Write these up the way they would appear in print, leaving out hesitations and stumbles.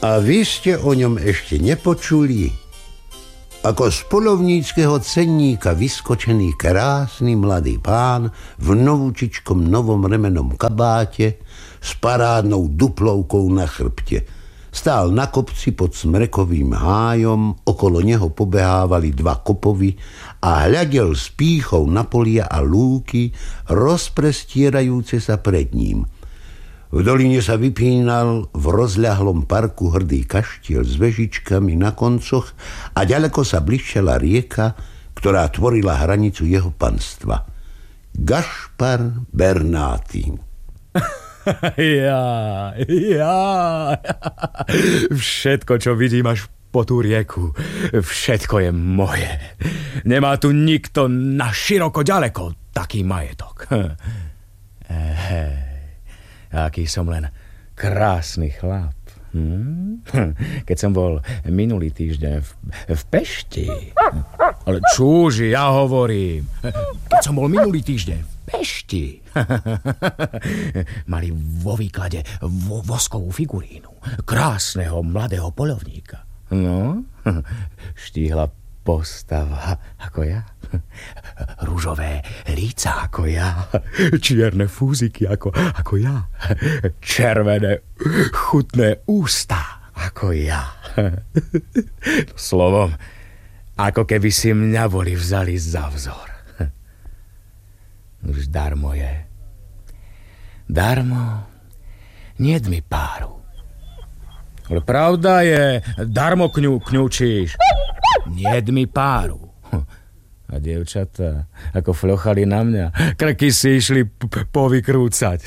A vy ste o ňom ešte nepočuli? Ako z poľovníckeho cenníka vyskočený krásny mladý pán v novúčičkom novom remenom kabáte s parádnou duplovkou na chrbte. Stál na kopci pod smrekovým hájom, okolo neho pobehávali dva kopovy a hľadel s pýchou na polia a lúky, rozprestierajúce sa pred ním. V doline sa vypínal v rozľahlom parku hrdý kaštiel s vežičkami na koncoch a ďaleko sa blišťala rieka, ktorá tvorila hranicu jeho panstva. Gašpar Bernáty. Ja. Všetko, čo vidím až po tú rieku, všetko je moje. Nemá tu nikto na široko ďaleko taký majetok. Aký som len krásny chlap. Keď som bol minulý týždeň v Pešti. Ale čúži, ja hovorím. Keď som bol minulý týždeň v Pešti. Mali vo výklade voskovú figurínu krásneho mladého poľovníka. No, štíhla postava ako ja. Rúžové líca ako ja. Čierne fúziky ako ja. Červené chutné ústa ako ja. Slovom, ako keby si mňa boli vzali za vzor. Už darmo je. Darmo niet mi páru. Ale pravda je, darmo kňučíš. Niet mi páru. A dievčatá, ako flochali na mňa, krky si išli povykrúcať.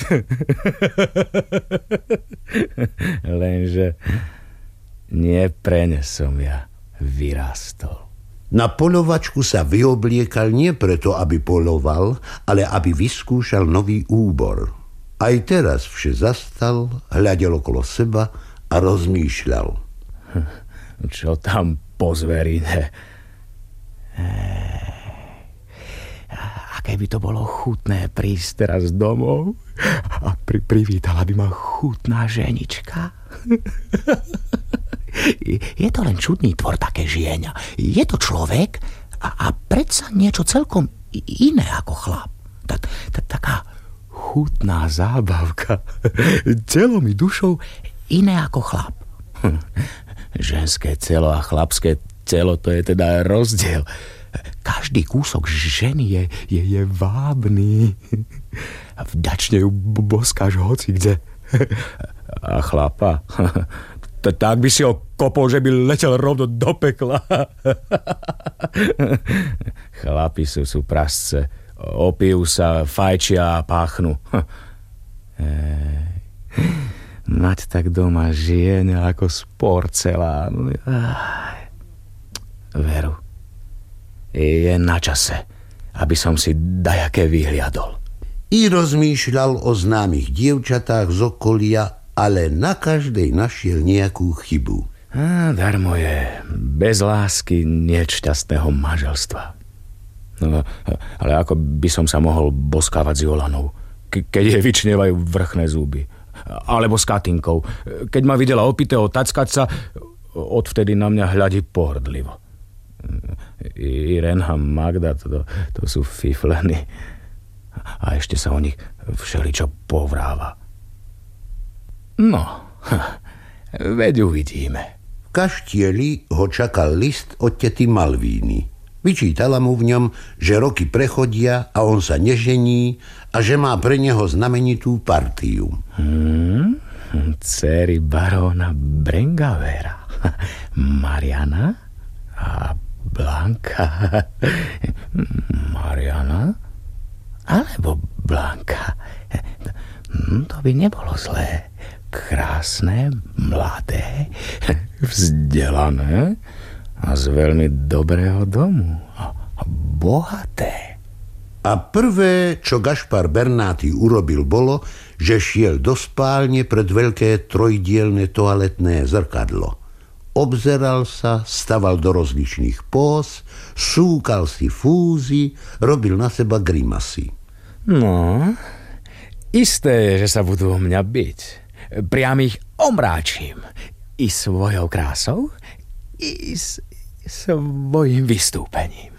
Lenže nie preň som ja vyrástol. Na poľovačku sa vyobliekal nie preto, aby poľoval, ale aby vyskúšal nový úbor. Aj teraz vše zastal, hľadel okolo seba a rozmýšľal. Čo tam po zverine? Aké by to bolo chutné prísť teraz domov a privítala by ma chutná ženička. Je to len čudný tvor, také žieňa. Je to človek a predsa niečo celkom iné ako chlap. Taká chutná zábavka. Telom i dušou iné ako chlap. Ženské telo a chlapské telo, to je teda rozdiel. Každý kúsok ženy je vábný. Vďačne ju boskáš hoci kde. A chlapa, tak by si ho kopol, že by letel rovno do pekla. Chlapi sú prasce. Opijú sa, fajčia a páchnú. Mať tak doma žieňa ako z porcelánu. Veru, je na čase, aby som si dajaké vyhliadol. I rozmýšľal o známych dievčatách z okolia, ale na každej našiel nejakú chybu. Darmo je. Bez lásky nie šťastného manželstva. No, ale ako by som sa mohol boskávať s Jolanou, keď jej vyčnievajú vrchné zuby. Alebo s Katinkou. Keď ma videla opitého tackať sa, odvtedy na mňa hľadí pohrdlivo. Irén a Magda, to sú fifleny. A ešte sa o nich všeličo povráva. No, veď uvidíme. V kaštieli ho čakal list od tety Malvíny. Vyčítala mu v ňom, že roky prechodia a on sa nežení a že má pre neho znamenitú partiu. Dcery baróna Brengavera. Mariana a Blanka. Mariana alebo Blanka. To by nebolo zlé. Krásne, mladé, vzdelané a z veľmi dobrého domu. A bohaté. A prvé, čo Gašpar Bernáty urobil, bolo, že šiel do spálne pred veľké trojdielne toaletné zrkadlo. Obzeral sa, staval do rozličných póz, súkal si fúzy, robil na seba grimasy. No, isté je, že sa budú o mňa biť. Priam ich omráčim. I svojou krásou, i svojím vystúpením.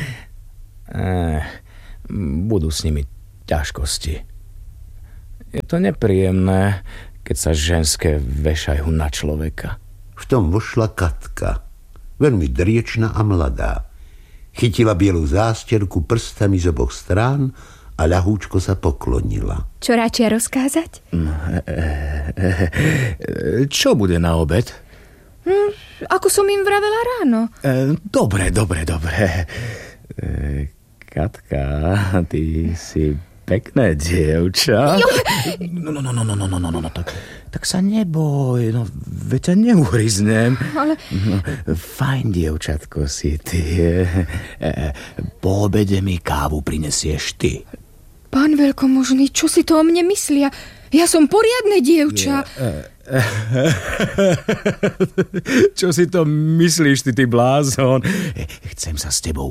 Budú s nimi ťažkosti. Je to nepríjemné, keď sa ženské vešajú na človeka. V tom vošla Katka, veľmi driečna a mladá. Chytila bielu zásterku prstami z oboch strán a ľahúčko sa poklonila. Čo radšia rozkázať? Čo bude na obed? Ako som im vravela ráno. Dobre. Katka, ty si pekné dievča. No, tak sa neboj, no veď ťa neuhryznem. Ale... Fajn dievčatko si ty. Po obede mi kávu prinesieš ty. Pán veľkomožný, čo si to o mne myslia? Ja som poriadne dievča. Čo si to myslíš, ty blázon? Chcem sa s tebou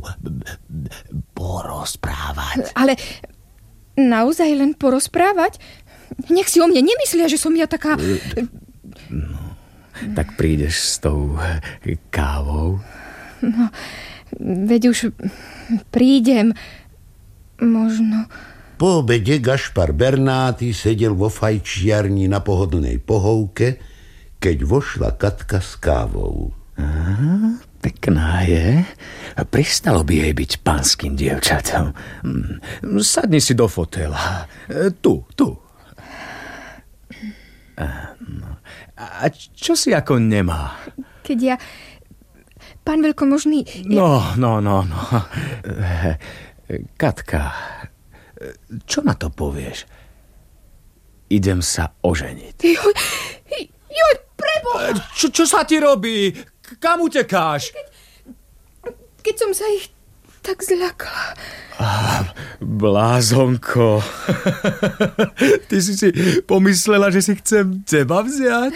porozprávať. Ale naozaj len porozprávať? Nech si o mne nemyslia, že som ja taká... No, tak prídeš s tou kávou? No, veď už prídem. Možno... Po obede Gašpar Bernáty sedel vo fajčiarni na pohodlnej pohovke, keď vošla Katka s kávou. Pekná je. Pristalo by jej byť pánskym dievčatom. Sadni si do fotela. Tu. A čo si ako nemá? Keď ja... Pán veľkomožný... No. Katka, čo na to povieš? Idem sa oženiť. Joj, preboha! Čo sa ti robí? Kam utekáš? Keď som sa ich tak zľakla. Blázonko. Ty si pomyslela, že si chcem teba vziať?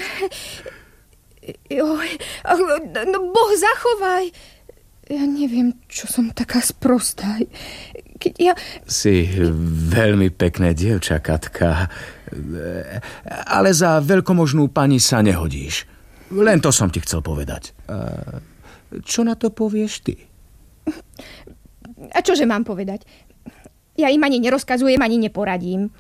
Joj, no Boh zachovaj. Ja neviem, čo som taká sprostá. Keď ja... Si veľmi pekné dievča, Katka. Ale za veľkomožnú pani sa nehodíš. Len to som ti chcel povedať. Čo na to povieš ty? A čože mám povedať? Ja im ani nerozkazujem, ani neporadím.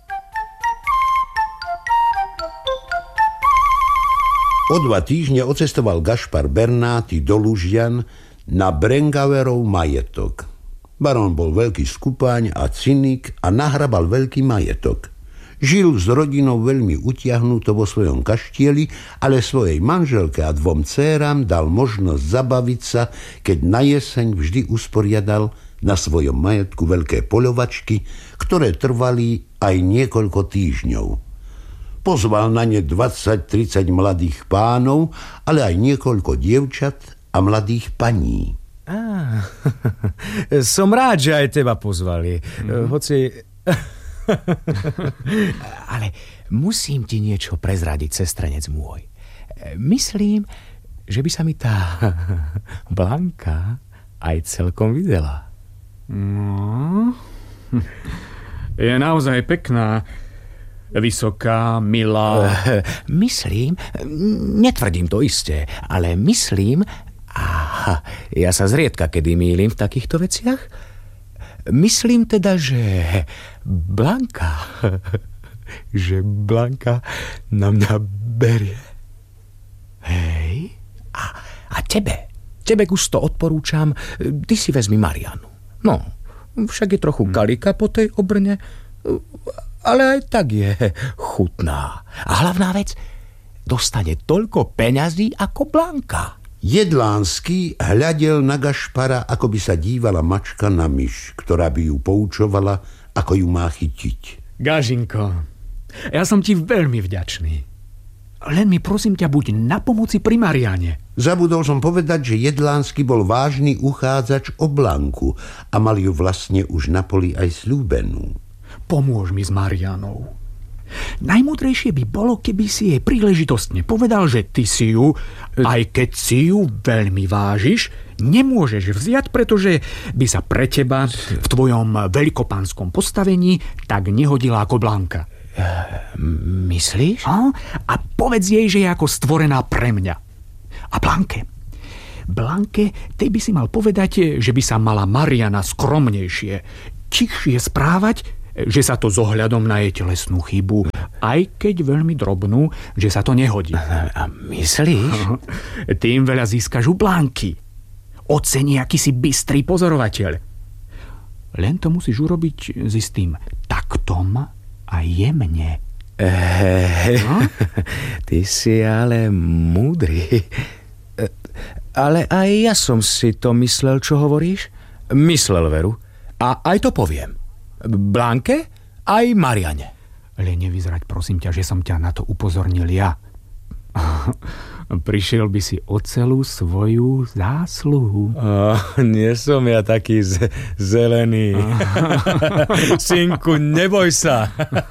O 2 týždne odcestoval Gašpar Bernáty do Lužian na Brengauerov majetok. Barón bol veľký skupáň a cynik a nahrabal veľký majetok. Žil s rodinou veľmi utiahnuto vo svojom kaštieli, ale svojej manželke a 2 dcéram dal možnosť zabaviť sa, keď na jeseň vždy usporiadal na svojom majetku veľké poľovačky, ktoré trvali aj niekoľko týždňov. Pozval na ne 20-30 mladých pánov, ale aj niekoľko dievčat a mladých paní. Som rád, že aj teba pozvali. Hoci... Ale musím ti niečo prezradiť, sestrenec môj. Myslím, že by sa mi tá Blanka aj celkom videla. No, je naozaj pekná, vysoká, milá. Myslím, netvrdím to isté, ale myslím, ja sa zriedka kedy mýlim v takýchto veciach, myslím teda, že Blanka na mňa berie. Hej, a tebe gusto odporúčam, ty si vezmi Marianu. No, však je trochu kalika po tej obrne, ale aj tak je chutná. A hlavná vec, dostane toľko peňazí ako Blanka. Jedlánsky hľadel na Gašpara, ako by sa dívala mačka na myš, ktorá by ju poučovala, ako ju má chytiť. Gažinko, ja som ti veľmi vďačný. Len mi prosím ťa, buď na pomoci pri Mariane. Zabudol som povedať, že Jedlánsky bol vážny uchádzač o Blanku a mal ju vlastne už na poli aj sľúbenú. Pomôž mi s Marianou. Najmúdrejšie by bolo, keby si jej príležitostne povedal, že ty si ju, aj keď si ju veľmi vážiš, nemôžeš vziať, pretože by sa pre teba v tvojom veľkopánskom postavení tak nehodila ako Blanka. Myslíš? A povedz jej, že je ako stvorená pre mňa. A Blanke, tej by si mal povedať, že by sa mala Mariana skromnejšie, tichšie správať, že sa to s ohľadom na jej telesnú chybu, aj keď veľmi drobnú, že sa to nehodí. A myslíš? Tým veľa získaš u Blanky. Ocení akýsi bystrý pozorovateľ. Len to musíš urobiť s istým taktom a jemne. Ty si ale múdry. Ale aj ja som si to myslel, čo hovoríš. Myslel, veru. A aj to poviem. Blanke, aj Mariane. Ale nevyzerať, prosím ťa, že som ťa na to upozornil ja. Prišiel by si o celú svoju zásluhu. Nie som ja taký zelený. Synku, neboj sa.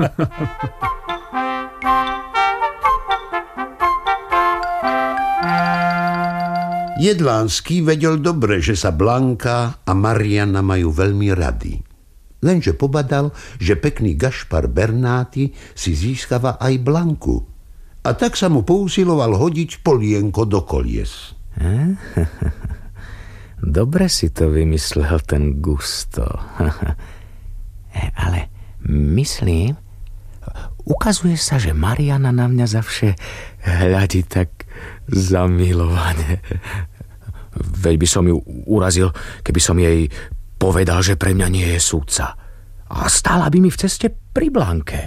Jedlánsky vedel dobre, že sa Blanka a Mariana majú veľmi rady. Lenže pobadal, že pekný Gašpar Bernáty si získava aj Blanku. A tak sa mu pousiloval hodiť polienko do kolies. Dobre si to vymyslel ten Gusto. Ale myslím, ukazuje sa, že Mariana na mňa zavše hľadí tak zamilovane. Veď by som ju urazil, keby som jej povedal, že pre mňa nie je súdca. A stála by mi v ceste pri Blanke.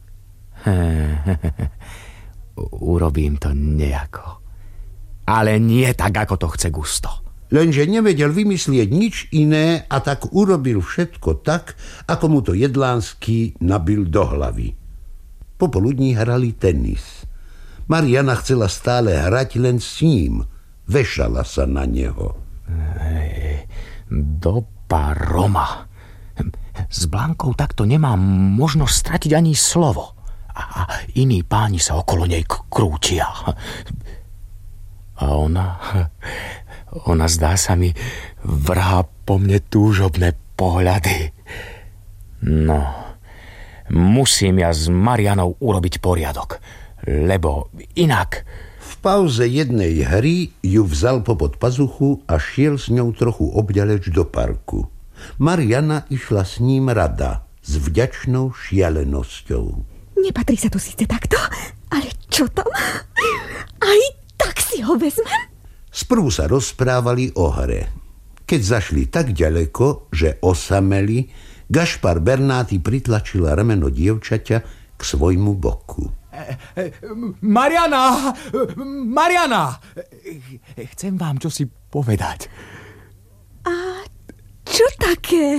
Urobím to nejako. Ale nie tak, ako to chce Gusto. Lenže nevedel vymyslieť nič iné a tak urobil všetko tak, ako mu to Jedlánsky nabil do hlavy. Popoludní hrali tenis. Mariana chcela stále hrať len s ním. Vešala sa na neho. Dopa Roma. S Blankou takto nemám možnosť stratiť ani slovo. A iní páni sa okolo nej krútia. A ona zdá sa mi vrhá po mne túžobné pohľady. No, musím ja s Marianou urobiť poriadok, lebo inak... V pauze jednej hry ju vzal popod pazuchu a šiel s ňou trochu obďaleč do parku. Mariana išla s ním rada, s vďačnou šialenosťou. Nepatrí sa tu síce takto, ale čo tam? Aj tak si ho vezmem. Sprvu sa rozprávali o hre. Keď zašli tak ďaleko, že osameli, Gašpar Bernáty pritlačila rameno dievčaťa k svojmu boku. Mariana! Chcem vám čosi povedať. A čo také?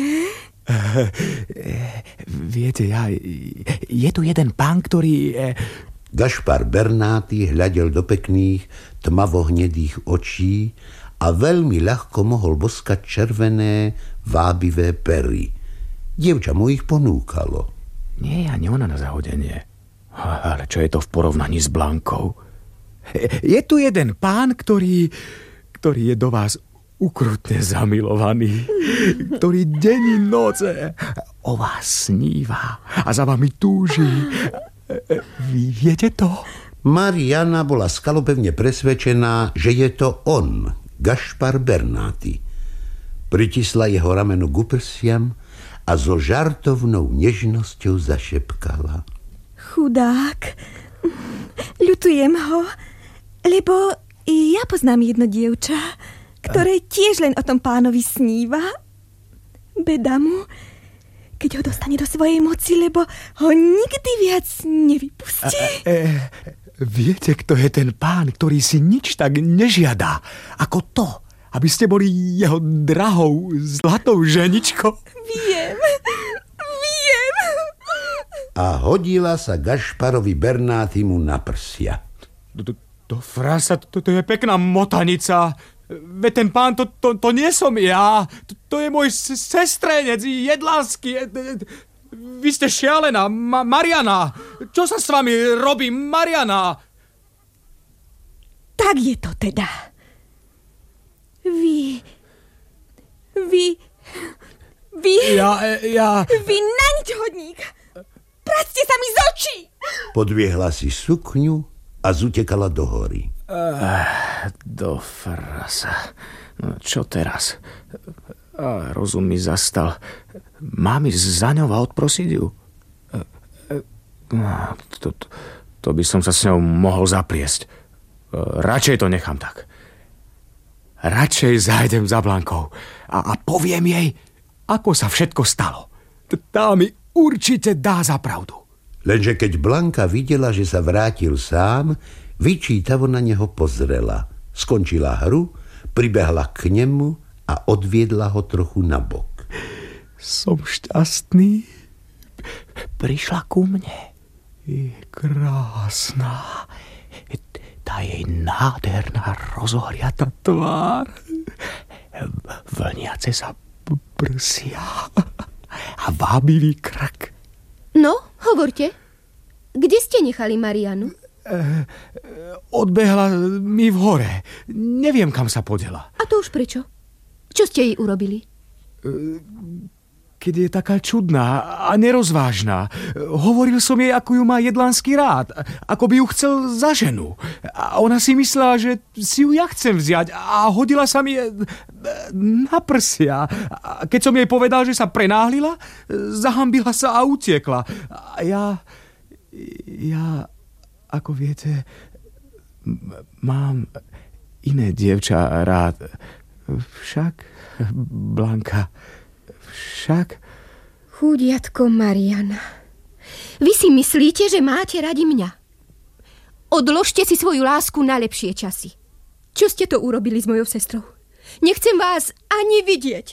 Viete, je tu jeden pán, ktorý... Gašpar Bernáty hľadel do pekných, tmavohnedých očí a veľmi ľahko mohol boskať červené, vábivé pery. Dievča mu ich ponúkalo. Nie, ani ona na zahodenie. Ale čo je to v porovnaní s Blankou? Je tu jeden pán, ktorý je do vás ukrutne zamilovaný, ktorý deň i noce o vás sníva a za vami túži. Vy viete to? Mariana bola skalopevne presvedčená, že je to on, Gašpar Bernáty. Pritisla jeho rameno k prsiam a so žartovnou nežnosťou zašepkala. Chudák, ľutujem ho, lebo ja poznám jedno dievča, ktoré tiež len o tom pánovi sníva. Beda mu, keď ho dostane do svojej moci, lebo ho nikdy viac nevypustí. Viete, kto je ten pán, ktorý si nič tak nežiadá, ako to, aby ste boli jeho drahou, zlatou ženičkou? Viem. A hodila sa Gašparovi Bernátymu na prsia. To frasa, to je pekná motanica. Veď ten pán, to nie som ja. To je môj sestrenec, Jedlánsky. Vy ste šialená, Mariana. Čo sa s vami robí, Mariana? Tak je to teda. Vy... Ja... Vy na nič hodník. Vráťte sa mi z očí! Podviehla si sukňu a zutekala do hory. Do frasa. No, čo teraz? Rozum mi zastal. Mám ísť za ňou a odprosiť ju? To by som sa s ňou mohol zapliesť. Radšej to nechám tak. Radšej zájdem za Blankou a poviem jej, ako sa všetko stalo. Tá mi určite dá za pravdu. Lenže keď Blanka videla, že sa vrátil sám, vyčítavo na neho pozrela. Skončila hru, pribehla k nemu a odviedla ho trochu nabok. Som šťastný. Prišla ku mne. Je krásna. Tá jej nádherná rozohriatá tvár. Vlniace sa prsia a vábivý krk. No, hovorte. Kde ste nechali Marianu? Odbehla mi v hore. Neviem, kam sa podela. A to už prečo? Čo ste jej urobili? Keď je taká čudná a nerozvážna. Hovoril som jej, ako ju má Jedlánsky rád. Ako by ju chcel za ženu. A ona si myslela, že si ju ja chcem vziať a hodila sa mi na prsia. A keď som jej povedal, že sa prenáhlila, zahambila sa a utiekla. A ja, ako viete, mám iné dievča rád. Však, Blanka... Však? Chúdiatko Mariana. Vy si myslíte, že máte radi mňa? Odložte si svoju lásku na lepšie časy. Čo ste to urobili s mojou sestrou? Nechcem vás ani vidieť.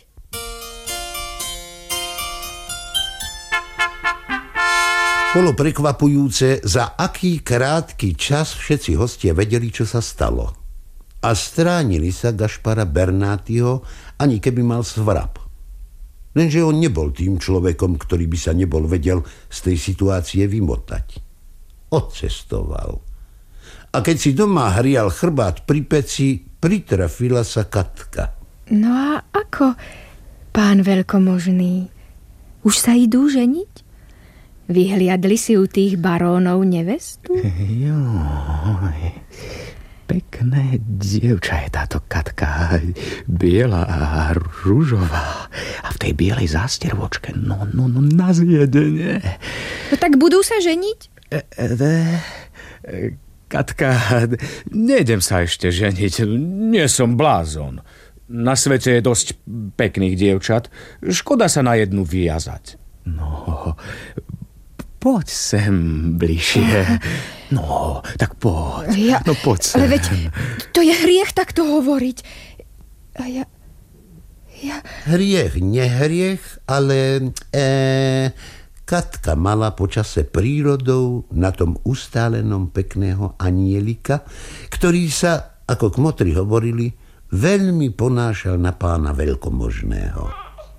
Bolo prekvapujúce, za aký krátky čas všetci hostia vedeli, čo sa stalo. A stránili sa Gašpara Bernátyho, ani keby mal svrap. Lenže on nebol tým človekom, ktorý by sa nebol vedel z tej situácie vymotať. Odcestoval. A keď si doma hrial chrbát pri peci, pritrafila sa Katka. No a ako, pán veľkomožný? Už sa idú ženiť? Vyhliadli si u tých barónov nevestu? Joj, pekné dievča je táto Katka. Biela a ružová. A v tej bielej zástervočke, no na zjedenie. No tak budú sa ženiť? Katka, nejdem sa ešte ženiť. Nie som blázon. Na svete je dosť pekných dievčat. Škoda sa na jednu vyjazať. No, poď sem bližšie. No, tak poď. No poď sem. Ale veď, to je hriech takto hovoriť. A ja... Hriech, nehriech, ale Katka mala počase prírodou na tom ustálenom pekného anielika, ktorý sa, ako kmotri hovorili, veľmi ponášal na pána veľkomožného.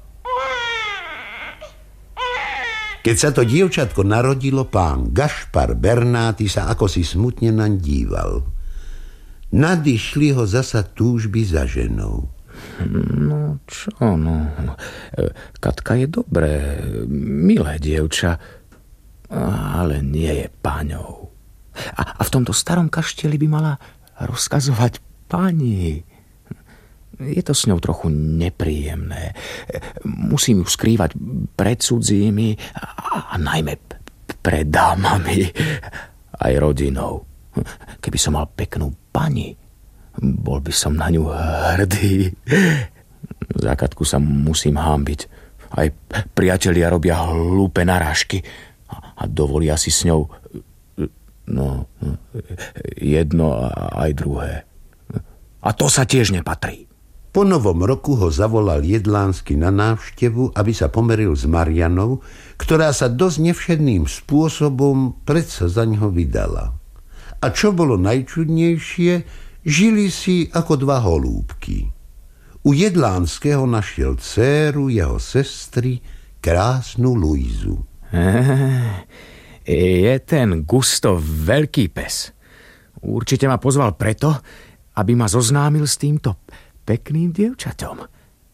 Keď sa to dievčatko narodilo, pán Gašpar Bernáty sa akosi smutne naň díval. Nadišli ho zasa túžby za ženou. No čo, Katka je dobré, milé dievča, ale nie je páňou. A v tomto starom kaštieli by mala rozkazovať pani. Je to s ňou trochu nepríjemné. Musím ju skrývať pred cudzími a najmä pred dámami, aj rodinou. Keby som mal peknú pani, bol by som na ňu hrdý. Za Katku sa musím hanbiť. Aj priatelia robia hlúpe narážky a dovolia si s ňou jedno aj druhé. A to sa tiež nepatrí. Po novom roku ho zavolal Jedlánsky na návštevu, aby sa pomeril s Marianou, ktorá sa dosť nevšedným spôsobom predsa za ňoho vydala. A čo bolo najčudnejšie, žili si ako dva holúbky. U Jedlánskeho našiel dcéru jeho sestry, krásnu Luizu. Je ten Gusto veľký pes. Určite ma pozval preto, aby ma zoznámil s týmto pekným dievčaťom.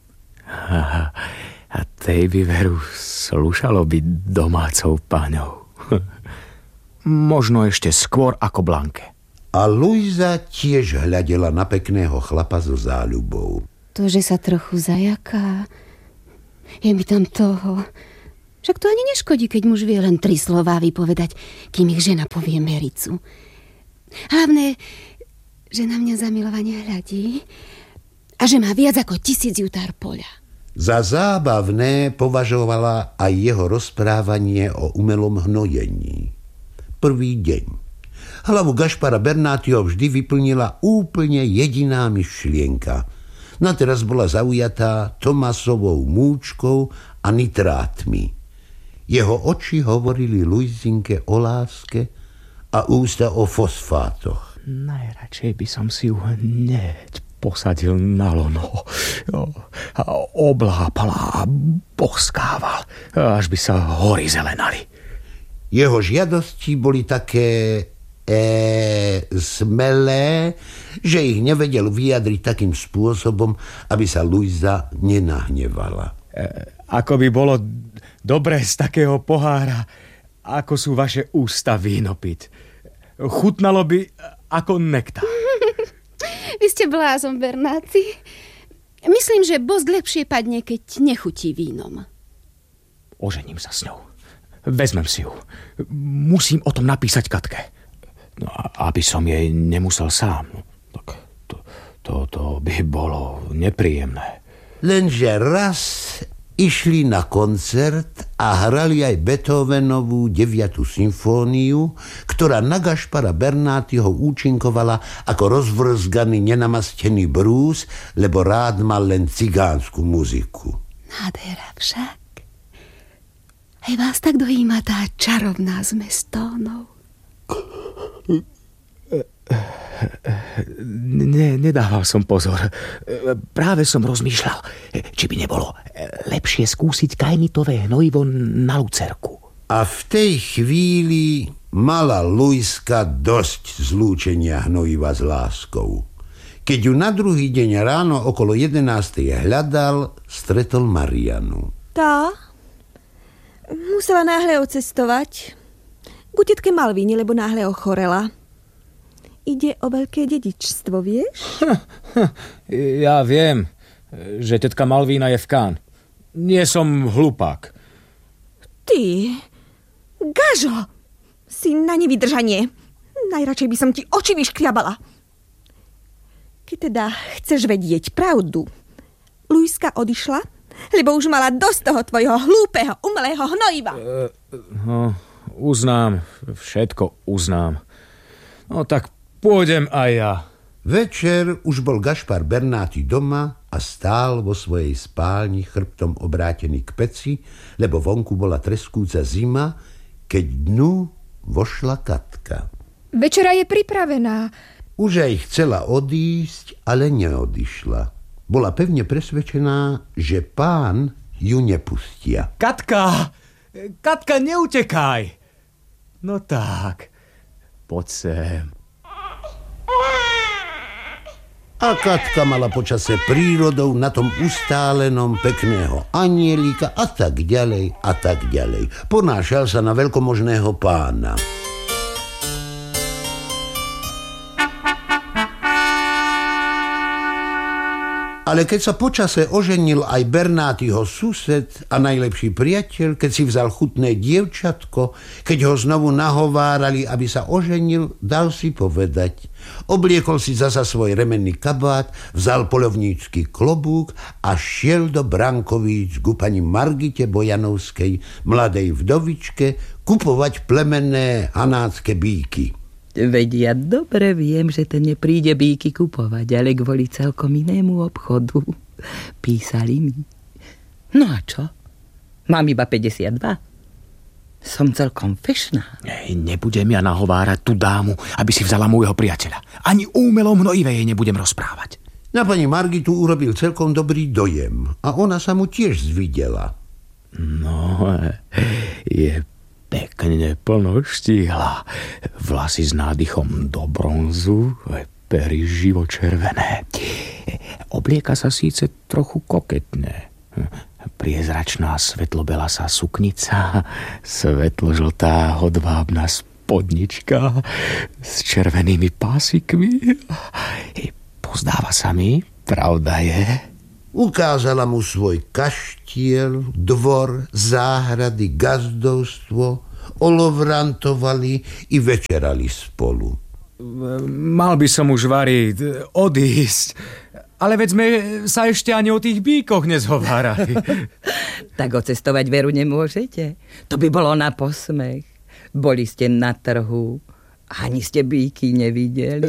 A tej by veru slúšalo byť domácou páňou. Možno ešte skôr ako Blanke. A Luisa tiež hľadela na pekného chlapa so záľubou. To, že sa trochu zajaká, je mi tam toho. Však to ani neškodí, keď muž vie len 3 slová vypovedať, kým ich žena povie mericu. Hlavné, že na mňa zamilovane hľadí a že má viac ako 1000 jutár poľa. Za zábavné považovala aj jeho rozprávanie o umelom hnojení. Prvý deň. Hlavu Gašpara Bernátyho vždy vyplnila úplne jediná myšlienka. Nateraz bola zaujatá Tomasovou múčkou a nitrátmi. Jeho oči hovorili Luizinke o láske a ústa o fosfátoch. Najradšej by som si ju hneď posadil na lono a oblápal a boskával, až by sa hory zelenali. Jeho žiadosti boli také smelé, že ich nevedel vyjadriť takým spôsobom, aby sa Luisa nenahnevala. Ako by bolo dobré z takého pohára, ako sú vaše ústa vínopit. Chutnalo by ako nektár. Vy ste blázon, Bernáty. Myslím, že bosk lepšie padne, keď nechutí vínom. Ožením sa s ňou. Vezmem si ju. Musím o tom napísať Katke. No, aby som jej nemusel sám. Tak to by bolo nepríjemné. Lenže raz išli na koncert a hrali aj Beethovenovú 9. symfóniu, ktorá na Gašpara Bernátyho účinkovala ako rozvrzganý nenamastený brús, lebo rád mal len cigánsku muziku. Nádhera však. Aj vás tak dojíma tá čarovná zmes tónov. Nedával som pozor. Práve som rozmýšľal, či by nebolo lepšie skúsiť kainitové hnojivo na lucerku. A v tej chvíli mala Luiska dosť zlúčenia hnojiva s láskou. Keď ju na druhý deň ráno okolo 11. hľadal, stretol Marianu. Tá musela náhle odcestovať ku tetke Malvíne, lebo náhle ochorela. Ide o veľké dedičstvo, vieš? Ja viem, že tetka Malvína je v Cannes. Nie som hlupák. Ty, Gažo, si na nevydržanie. Najradšej by som ti oči vyškriabala. Keď teda chceš vedieť pravdu, Luiska odišla, lebo už mala dosť toho tvojho hlúpeho, umelého hnojiva. Uznám, všetko uznám. No tak pôjdem aj ja. Večer už bol Gašpar Bernáty doma a stál vo svojej spálni chrbtom obrátený k peci, lebo vonku bola treskúca zima, keď dnu vošla Katka. Večera je pripravená. Už aj chcela odísť, ale neodišla. Bola pevne presvedčená, že pán ju nepustia. Katka, neutekaj. No tak, poď sem. A Katka mala počase prírodou na tom ustálenom pekného anielika a tak ďalej a tak ďalej. Ponášal sa na veľkomožného pána. Ale keď sa počase oženil aj Bernátyho sused a najlepší priateľ, keď si vzal chutné dievčatko, keď ho znovu nahovárali, aby sa oženil, dal si povedať. Obliekol si zasa svoj remenný kabát, vzal poľovnícky klobúk a šiel do Brankovíc ku pani Margite Bojanovskej, mladej vdovičke, kupovať plemenné hanácké bíky. Veď ja dobre viem, že ten nepríde bíky kupovať, ale kvôli celkom inému obchodu. Písali mi. No a čo? Mám iba 52. Som celkom fešná. Nebudem ja nahovárať tú dámu, aby si vzala môjho priateľa. Ani úmelom hnojive jej nebudem rozprávať. Na pani Margitu urobil celkom dobrý dojem a ona sa mu tiež zvidela. No, je pekne plnoštíhla. Vlasy s nádychom do bronzu, pery živočervené. Oblieka sa síce trochu koketne, priezračná svetlobelasá suknica, svetložltá hodvábna spodnička s červenými pásikmi. Pozdáva sa mi, pravda je. Ukázala mu svoj kaštiel, dvor, záhrady, gazdovstvo, olovrantovali i večerali spolu. Mal by som už odísť, ale veď sme sa ešte ani o tých bíkoch nezhovárali. Tak ocestovať veru nemôžete. To by bolo na posmech. Boli ste na trhu, ani ste bíky nevideli.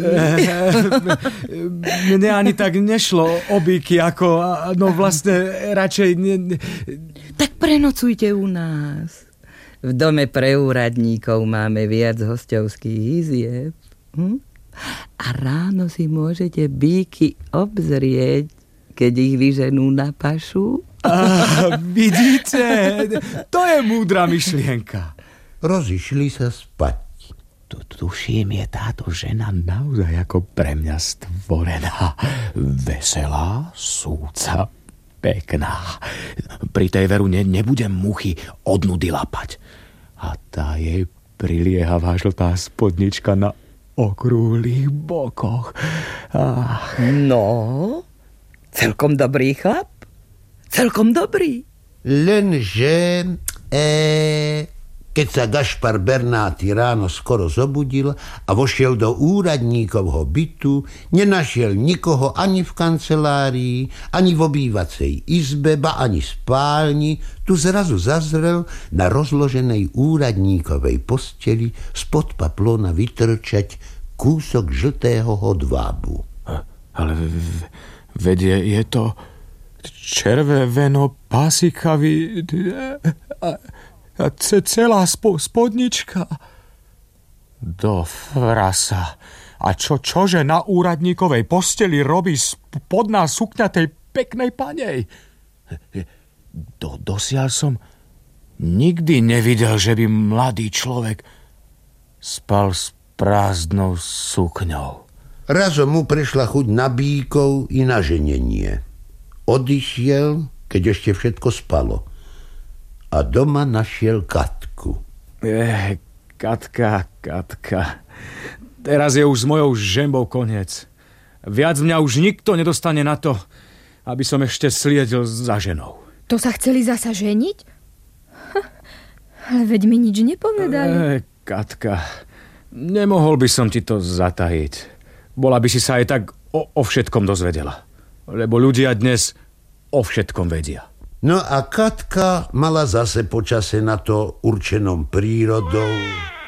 Mne ani tak nešlo o bíky, ako, no vlastne radšej... Tak prenocujte u nás. V dome pre úradníkov máme viac hosťovských izieb. A ráno si môžete bíky obzrieť, keď ich vyženú na pašu. Vidíte, to je múdra myšlienka. Rozišli sa spať. Tuším, je táto žena naozaj ako pre mňa stvorená. Veselá, súca, pekná. Pri tej veru nebudem muchy od nudy lapať. A tá jej priliehavá žltá spodnička na okrúhlych bokoch. No, celkom dobrý chlap. Celkom dobrý. Lenže... Keď sa Gašpar Bernáty ráno skoro zobudil a vošiel do úradníkovho bytu, nenašiel nikoho ani v kancelárii, ani v obývacej izbe, ba ani spálni. Tu zrazu zazrel na rozloženej úradníkovej posteli spod paplóna vytrčať kúsok žltého hodvábu. Ale vedie, je to červeno pásikavý... A celá spodnička. Do frasa. A čože na úradníkovej posteli robí spodná sukňa tej peknej panej? Dosiaľ som nikdy nevidel, že by mladý človek spal s prázdnou sukňou. Razom mu prešla chuť na bíkov i na ženenie. Odišiel, keď ešte všetko spalo. A doma našiel Katku. Katka. Teraz je už s mojou žembou koniec. Viac mňa už nikto nedostane na to, aby som ešte sliedil za ženou. To sa chceli zasa ženiť? Ale veď mi nič nepovedali. Katka, nemohol by som ti to zatajiť. Bola by si sa aj tak o všetkom dozvedela. Lebo ľudia dnes o všetkom vedia. No a Katka mala zase počase na to určenom prírodou